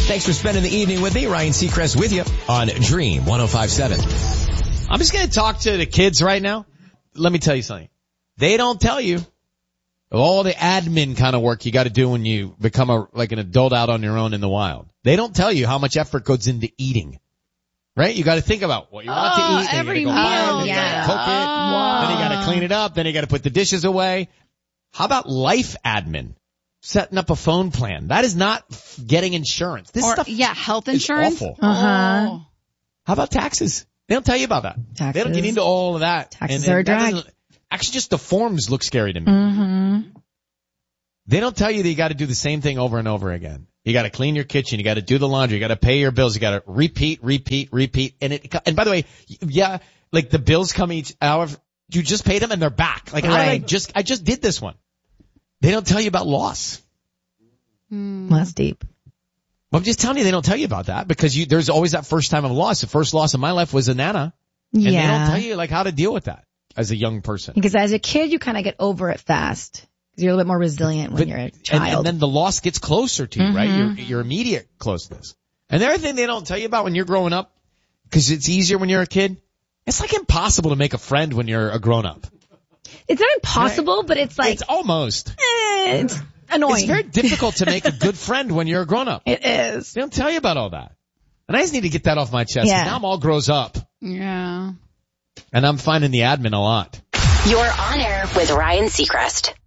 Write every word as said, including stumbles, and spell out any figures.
Thanks for spending the evening with me. Ryan Seacrest with you on Dream one oh five point seven. I'm just going to talk to the kids right now. Let me tell you something. They don't tell you all the admin kind of work you got to do when you become a like an adult out on your own in the wild. They don't tell you how much effort goes into eating. Right? You got to think about what you want oh, to eat. Then every you gotta go buy it, meal. then you Yeah. gotta cook it. Wow. Then you got to clean it up. Then you got to put the dishes away. How about life admin? Setting up a phone plan. That is not f- getting insurance. This Or, stuff yeah, health is insurance. awful. Uh-huh. Oh. How about taxes? They don't tell you about that. Taxes. They don't get into all of that. Taxes And- and are a that drag. doesn't- Actually, just the forms look scary to me. Mm-hmm. They don't tell you that you got to do the same thing over and over again. You got to clean your kitchen. You got to do the laundry. You got to pay your bills. You got to repeat, repeat, repeat. And it, and by the way, yeah, like the bills come each hour. You just paid them and they're back. Like, how did I Right. just, I just did this one. They don't tell you about loss. Hmm. Well, that's deep. Well, I'm just telling you, they don't tell you about that because you, there's always that first time of loss. The first loss of my life was a Nana. And Yeah. they don't tell you like how to deal with that as a young person. Because as a kid, you kind of get over it fast. Because you're a little bit more resilient when But- you're a and, child. and then the loss gets closer to you, right? Your, your immediate closeness. And the other thing they don't tell you about when you're growing up, because it's easier when you're a kid, it's like impossible to make a friend when you're a grown up. It's not impossible, but it's like, It's almost. eh, it's annoying. It's very difficult to make a good friend when you're a grown up. It is. They don't tell you about all that. And I just need to get that off my chest. 'Cause Yeah. Now I'm all grows up. Yeah. And I'm finding the admin a lot. You're on air with Ryan Seacrest.